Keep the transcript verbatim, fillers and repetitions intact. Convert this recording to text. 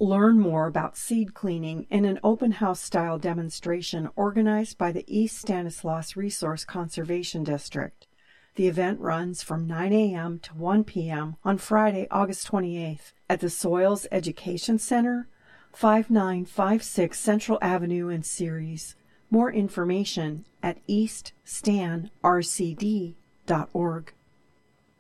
Learn more about seed cleaning in an open house-style demonstration organized by the East Stanislaus Resource Conservation District. The event runs from nine a.m. to one p.m. on Friday, August twenty-eighth at the Soils Education Center, five nine five six Central Avenue in Ceres. More information at east stan r c d dot org.